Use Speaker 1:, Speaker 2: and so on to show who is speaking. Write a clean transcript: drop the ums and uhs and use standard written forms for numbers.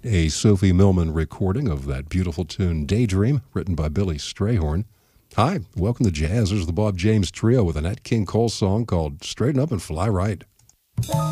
Speaker 1: a Sophie Millman recording of that beautiful tune Daydream, written by Billy Strayhorn. Hi, welcome to Jazz. There's the Bob James Trio with a Nat King Cole song called Straighten Up and Fly Right.